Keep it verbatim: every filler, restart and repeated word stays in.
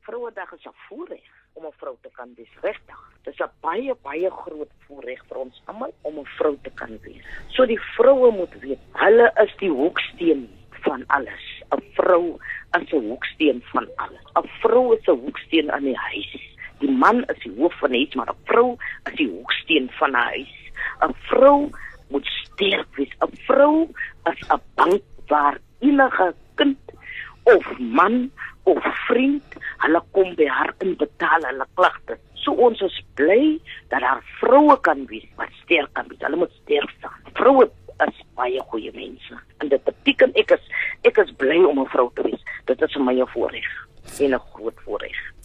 Vrouedag is 'n voorreg om 'n vrou te kan wees, regtig. Dit is 'n baie, baie groot voorreg vir ons almal om 'n vrou te kan wees. So die vroue moet weet, hulle is die hoeksteen van alles. 'n Vrou is 'n hoeksteen van alles. 'n Vrou is 'n hoeksteen in die huis. Die man is die hoof van die huis, maar 'n vrou is die hoeksteen van 'n huis. 'n Vrou moet sterk wees. 'n Vrou is 'n bank waar enige kind of man of vriend, hulle kom by haar in betaal hulle klagte. So ons is bly dat daar vroue kan wees wat sterk kan wees. Hulle moet sterk staan. Vroue is baie goeie mense. En dit beteken ek is ek is bly om 'n vrou te wees. Dit is vir my 'n voorreg. En 'n groot voorreg.